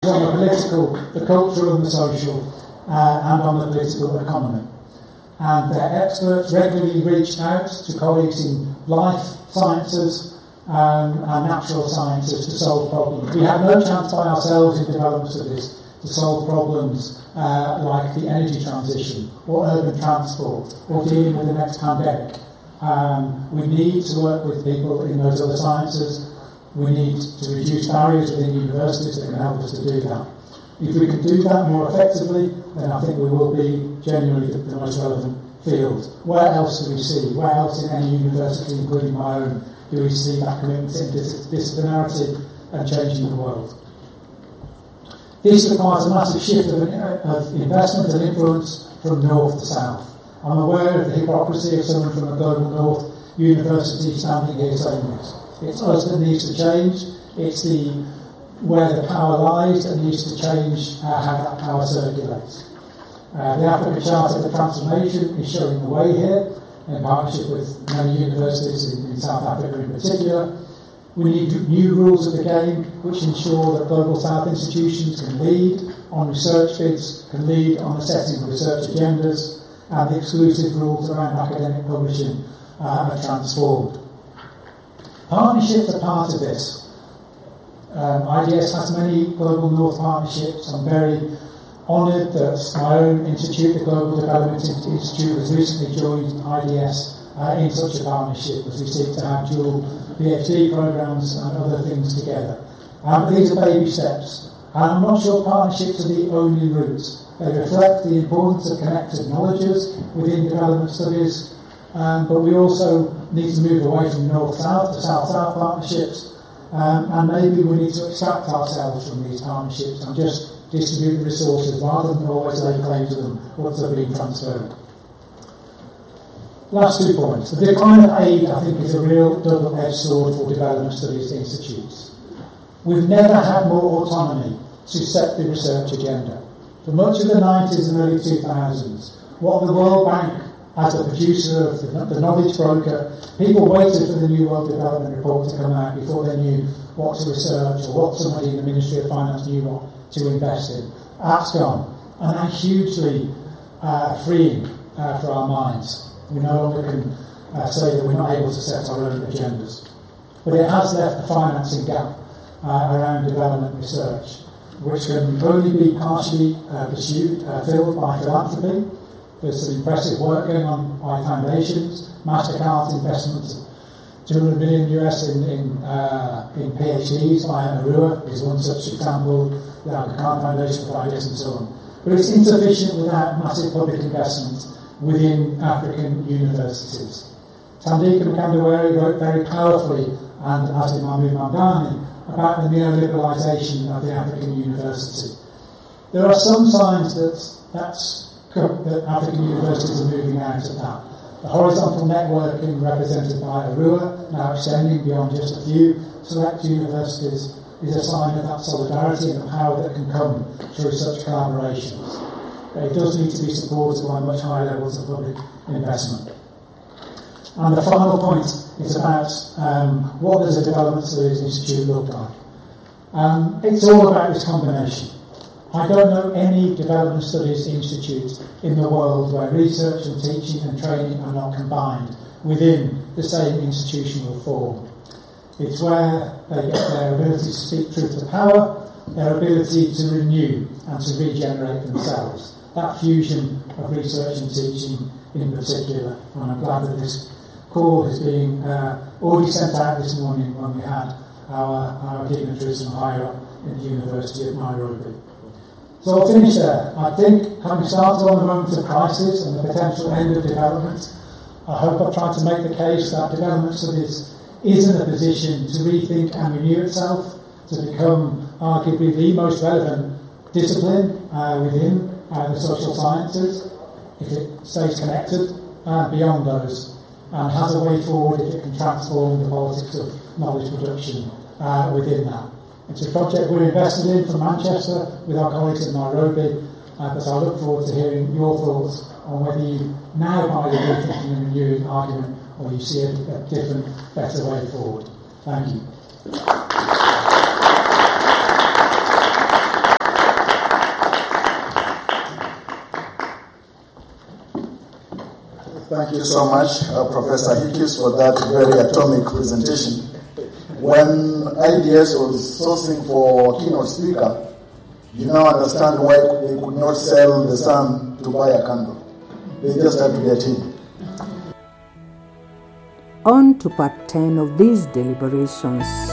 on the political, the cultural and the social, and on the political economy. And their experts regularly reached out to colleagues in life sciences and natural sciences to solve problems. We have no chance by ourselves in development studies to solve problems like the energy transition or urban transport or dealing with the next pandemic. We need to work with people in those other sciences. We need to reduce barriers within universities that can help us to do that. If we can do that more effectively, then I think we will be genuinely the most relevant field. Where else do we see? Where else in any university, including my own, do we see that commitment to interdisciplinarity and changing the world? This requires a massive shift of investment and influence from north to south. I'm aware of the hypocrisy of someone from a global north university standing here saying this. It's us that needs to change. It's where the power lies that needs to change how that power circulates. The Africa Charter for Transformation is showing the way here, in partnership with many universities in South Africa in particular. We need new rules of the game which ensure that Global South institutions can lead on research bids, can lead on the setting of research agendas, and the exclusive rules around academic publishing are transformed. Partnerships are part of this. IDS has many Global North partnerships. I'm very honoured that my own institute, the Global Development Institute, has recently joined IDS in such a partnership as we seek to have dual PhD programmes and other things together. These are baby steps. And I'm not sure partnerships are the only route. They reflect the importance of connected knowledges within development studies, but we also need to move away from north-south to south-south partnerships, and maybe we need to extract ourselves from these partnerships and just distribute the resources rather than always lay claim to them once they're being transferred. Last 2 points. The decline of aid, I think, is a real double-edged sword for development studies institutes. We've never had more autonomy to set the research agenda. For much of the 90s and early 2000s, what the World Bank, as the producer of the knowledge broker, people waited for the New World Development Report to come out before they knew what to research or what somebody in the Ministry of Finance knew what to invest in. That's gone. And that's hugely freeing for our minds. We no longer can say that we're not able to set our own agendas. But it has left a financing gap around development research, which can only be partially filled by philanthropy. There's some impressive work going on by foundations. MasterCard's investment, $200 million US in PhDs via Arua is one such example. The Aga Khan Foundation for IDS and so on. But it's insufficient without massive public investment within African universities. Tandika Mkandaweri wrote very powerfully, and as did Mahmoud Mamdani, about the neoliberalisation of the African university. There are some signs that African universities are moving out of that. The horizontal networking represented by Arua, now extending beyond just a few select universities, is a sign of that solidarity and the power that can come through such collaborations. It does need to be supported by much higher levels of public investment. And the final point is about what does a development studies institute look like. It's all about this combination. I don't know any development studies institute in the world where research and teaching and training are not combined within the same institutional form. It's where they get their ability to speak truth to power, their ability to renew and to regenerate themselves. That fusion of research and teaching in particular. And I'm glad that this call is being already sent out this morning when we had our dignitaries from higher up in the University of Nairobi. So I'll finish there. I think, having started on the moment of crisis and the potential end of development, I hope I've tried to make the case that development studies is in a position to rethink and renew itself, to become arguably the most relevant discipline within the social sciences, if it stays connected beyond those, and has a way forward if it can transform the politics of knowledge production within that. It's a project we're invested in from Manchester with our colleagues in Nairobi, but I look forward to hearing your thoughts on whether you now buy the rethinking and renewing argument or you see a different, better way forward. Thank you. Thank you so much, Professor Hickes, for that very atomic presentation. When IDS was sourcing for keynote speaker, you now understand why they could not sell the sun to buy a candle. They just had to get in. On to part 10 of these deliberations.